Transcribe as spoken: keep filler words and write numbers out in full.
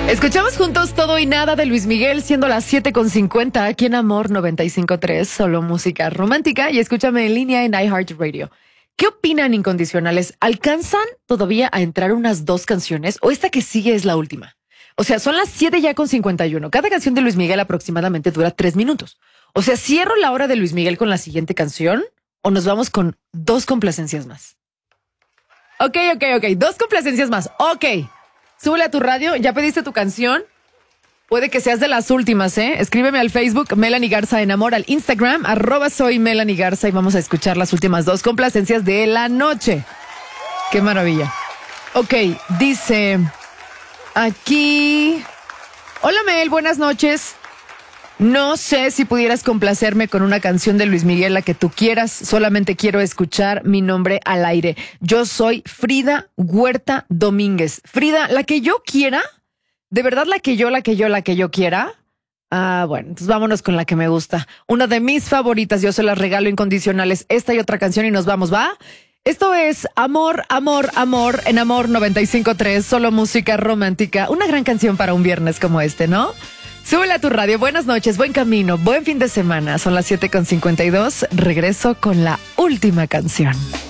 Escuchamos juntos Todo y Nada de Luis Miguel, siendo las siete con cincuenta aquí en Amor noventa y cinco punto tres, solo música romántica, y escúchame en línea en iHeartRadio. ¿Qué opinan, incondicionales? ¿Alcanzan todavía a entrar unas dos canciones o esta que sigue es la última? O sea, son las siete ya con cincuenta y uno. Cada canción de Luis Miguel aproximadamente dura tres minutos. O sea, ¿cierro la hora de Luis Miguel con la siguiente canción o nos vamos con dos complacencias más? Ok, ok, ok. Dos complacencias más. Ok. Súbele a tu radio. ¿Ya pediste tu canción? Puede que seas de las últimas, ¿eh? Escríbeme al Facebook, Melanie Garza en Amor, al Instagram, arroba soy Melanie Garza, y vamos a escuchar las últimas dos complacencias de la noche. ¡Qué maravilla! Ok, dice aquí... Hola, Mel, buenas noches. No sé si pudieras complacerme con una canción de Luis Miguel, la que tú quieras. Solamente quiero escuchar mi nombre al aire. Yo soy Frida Huerta Domínguez. Frida, la que yo quiera, de verdad la que yo, la que yo, la que yo quiera. Ah, bueno, entonces vámonos con la que me gusta. Una de mis favoritas, yo se las regalo incondicionales. Esta y otra canción y nos vamos, ¿va? Esto es Amor, Amor, Amor en Amor noventa y cinco punto tres, solo música romántica. Una gran canción para un viernes como este, ¿no? Súbele a tu radio. Buenas noches, buen camino, buen fin de semana. Son las siete con cincuenta y dos. Regreso con la última canción.